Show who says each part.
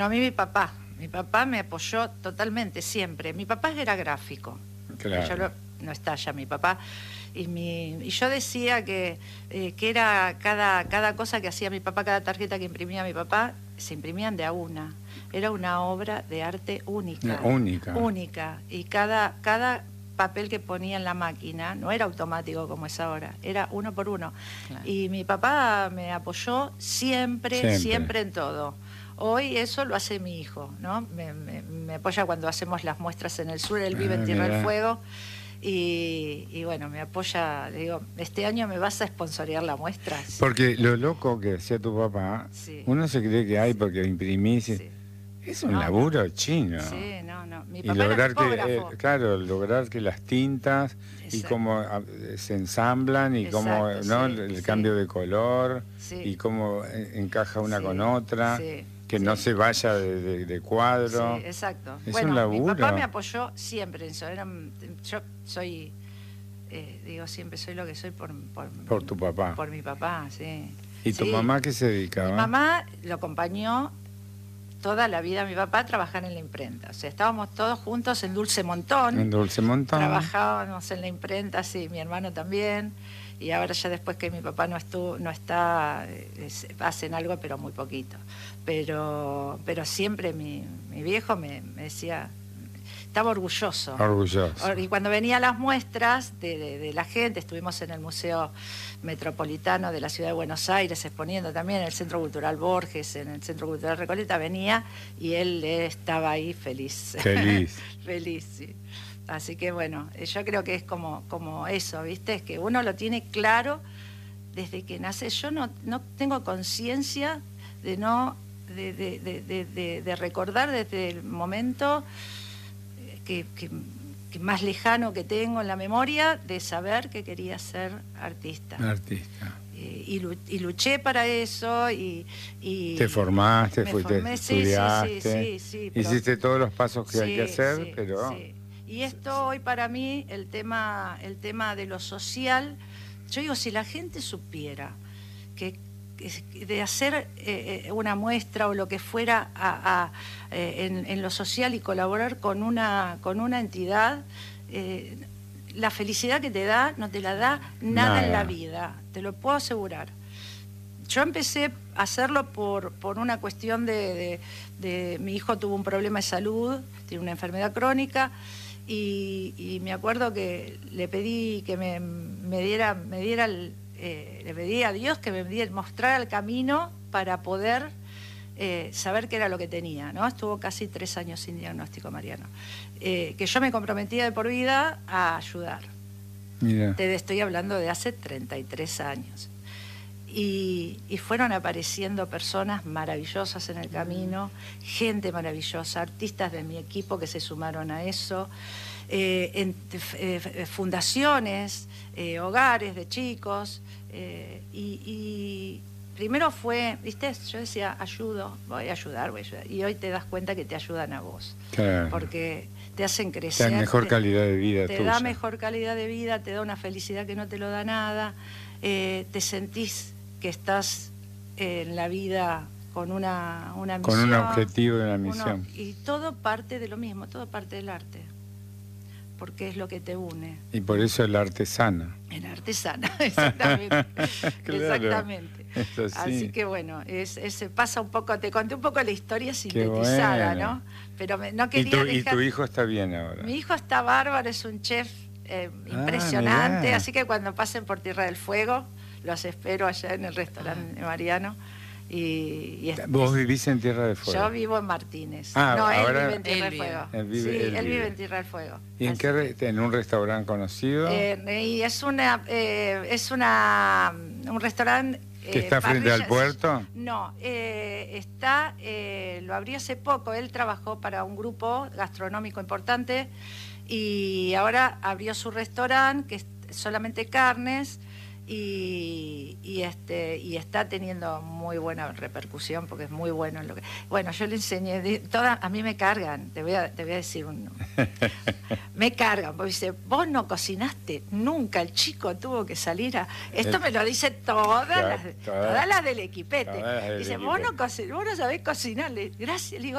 Speaker 1: No, a mí mi papá me apoyó totalmente, siempre. Mi papá era gráfico.
Speaker 2: Claro.
Speaker 1: No está ya mi papá. Y yo decía que era cada cosa que hacía mi papá, cada tarjeta que imprimía mi papá, se imprimían de a una. Era una obra de arte única.
Speaker 2: Única.
Speaker 1: Única. Y cada papel que ponía en la máquina no era automático como es ahora, era uno por uno. Claro. Y mi papá me apoyó siempre en todo. Hoy eso lo hace mi hijo, ¿no? Me apoya cuando hacemos las muestras en el sur, él vive en Tierra del Fuego. Y bueno, me apoya, le digo, este año me vas a sponsorear la muestra.
Speaker 2: Porque lo loco que hacía tu papá, uno se cree que hay porque imprimís, es un laburo chino.
Speaker 1: Sí, no. Mi
Speaker 2: Y
Speaker 1: papá
Speaker 2: lograr
Speaker 1: era
Speaker 2: lograr que las tintas y cómo se ensamblan y cómo el cambio de color y cómo encaja una con otra. Que no se vaya de cuadro.
Speaker 1: Sí, exacto.
Speaker 2: Es un laburo.
Speaker 1: Mi papá me apoyó siempre en eso. Yo soy, siempre soy lo que soy por
Speaker 2: tu papá.
Speaker 1: Por mi papá, sí.
Speaker 2: ¿Y tu mamá qué se dedicaba?
Speaker 1: Mi mamá lo acompañó toda la vida a mi papá a trabajar en la imprenta. O sea, estábamos todos juntos en Dulce Montón. En
Speaker 2: Dulce Montón.
Speaker 1: Trabajábamos en la imprenta, sí, mi hermano también. Y ahora ya después que mi papá no está, hacen algo, pero muy poquito. Pero siempre mi viejo me decía, estaba orgulloso. Y cuando venía a las muestras de la gente, estuvimos en el Museo Metropolitano de la Ciudad de Buenos Aires exponiendo también en el Centro Cultural Borges, en el Centro Cultural Recoleta, venía y él estaba ahí feliz. Feliz, sí. Así que bueno, yo creo que es como eso, ¿viste? Es que uno lo tiene claro desde que nace. Yo no tengo conciencia de recordar desde el momento que más lejano que tengo en la memoria de saber que quería ser artista. Y luché para eso y
Speaker 2: te formaste, estudiaste, sí, hiciste todos los pasos que hay que hacer, pero...
Speaker 1: Sí. Y esto hoy para mí, el tema de lo social, yo digo, si la gente supiera que de hacer una muestra o lo que fuera en lo social y colaborar con una entidad, la felicidad que te da no te la da nada en la vida, te lo puedo asegurar. Yo empecé a hacerlo por una cuestión de mi hijo tuvo un problema de salud, tiene una enfermedad crónica. Y me acuerdo que le pedí que le pedí a Dios que me mostrara el camino para poder saber qué era lo que tenía, ¿no? Estuvo casi 3 años sin diagnóstico, Mariano. Que yo me comprometía de por vida a ayudar.
Speaker 2: Mira.
Speaker 1: Te estoy hablando de hace 33 años. Y fueron apareciendo personas maravillosas en el camino, gente maravillosa, artistas de mi equipo que se sumaron a eso, fundaciones, hogares de chicos, y primero fue, ¿viste? Yo decía, voy a ayudar, y hoy te das cuenta que te ayudan a vos,
Speaker 2: claro.
Speaker 1: Porque te hacen crecer.
Speaker 2: Te da mejor calidad de vida
Speaker 1: Te da mejor calidad de vida, te da una felicidad que no te lo da nada, te sentís que estás en la vida con una misión.
Speaker 2: Con un objetivo y una misión.
Speaker 1: Y todo parte de lo mismo, todo parte del arte. Porque es lo que te une.
Speaker 2: Y por eso el arte sana.
Speaker 1: El arte sana, exactamente.
Speaker 2: Claro,
Speaker 1: exactamente.
Speaker 2: Eso sí.
Speaker 1: Así que bueno, pasa un poco, te conté un poco la historia sintetizada,
Speaker 2: bueno.
Speaker 1: ¿no? Pero no quería
Speaker 2: ¿Y tu hijo está bien ahora?
Speaker 1: Mi hijo está bárbaro, es un chef impresionante, así que cuando pasen por Tierra del Fuego, los espero allá en el restaurante de Mariano.
Speaker 2: ¿Vos vivís en Tierra del Fuego?
Speaker 1: Yo vivo en Martínez.
Speaker 2: Ahora
Speaker 1: él vive en Tierra del Fuego.
Speaker 2: Él
Speaker 1: vive en Tierra del Fuego.
Speaker 2: ¿Y en un restaurante conocido?
Speaker 1: Y es un restaurante...
Speaker 2: ¿Que está frente al puerto?
Speaker 1: No, lo abrió hace poco. Él trabajó para un grupo gastronómico importante y ahora abrió su restaurante, que es solamente carnes. y está teniendo muy buena repercusión porque es muy bueno en lo que... Bueno, yo le enseñé, a mí me cargan, te voy a decir uno. Me cargan, porque dice, vos no cocinaste nunca, el chico tuvo que salir a... Esto me lo dice todas las del equipete. Dice, vos no sabés cocinar, gracias, le digo,